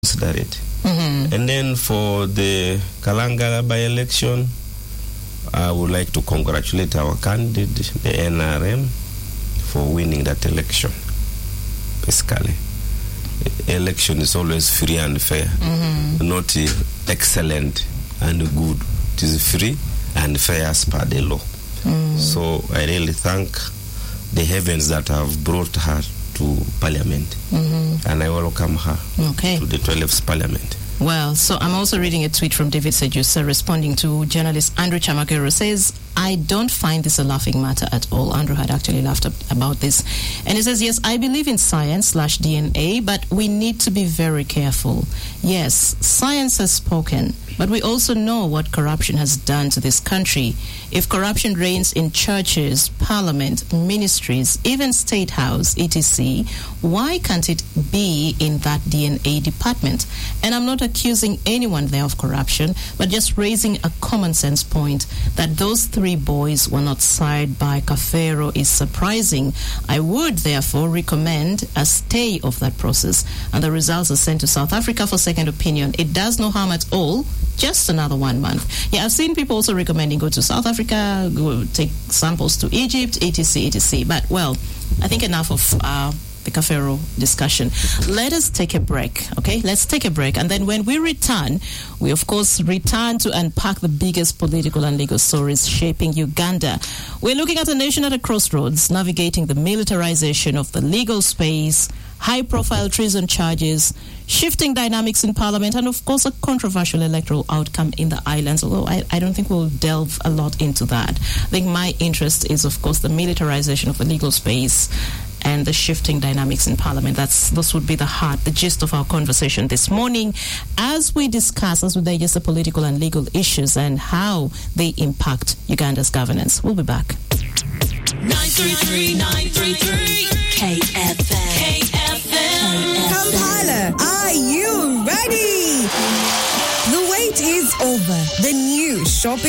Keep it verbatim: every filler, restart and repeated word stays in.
consider it. Mm-hmm. And then for the Kalangala by-election, I would like to congratulate our candidate, the N R M, for winning that election. Basically, election is always free and fair, mm-hmm. not uh, excellent and good. It is free and fair as per the law. Mm. So I really thank the heavens that have brought her to Parliament, mm-hmm. and I welcome her okay. to the twelfth Parliament. Well, so I'm also reading a tweet from David Sejusa responding to journalist Andrew Chamakero. Says, I don't find this a laughing matter at all. Andrew had actually laughed about this. And he says, yes, I believe in science slash D N A, but we need to be very careful. Yes, science has spoken, but we also know what corruption has done to this country. If corruption reigns in churches, parliament, ministries, even state house, et cetera, why can't it be in that D N A department? And I'm not accusing anyone there of corruption, but just raising a common sense point that those three boys were not sired by Kafero is surprising. I would therefore recommend a stay of that process, and the results are sent to South Africa for second opinion. It does no harm at all. Just another one month. Yeah, I've seen people also recommending go to South Africa, go take samples to Egypt, et cetera, et cetera. But, well, I think enough of uh, the Kafero discussion. Let us take a break, okay? Let's take a break. And then when we return, we, of course, return to unpack the biggest political and legal stories shaping Uganda. We're looking at a nation at a crossroads, navigating the militarization of the legal space, high-profile treason charges, shifting dynamics in parliament, and, of course, a controversial electoral outcome in the islands, although I, I don't think we'll delve a lot into that. I think my interest is, of course, the militarization of the legal space and the shifting dynamics in parliament. That's This would be the heart, the gist of our conversation this morning as we discuss, as we digest the political and legal issues and how they impact Uganda's governance. We'll be back. nine three three, nine three three, K F M. K F M. Kampala, are you ready? The wait is over. The new shopping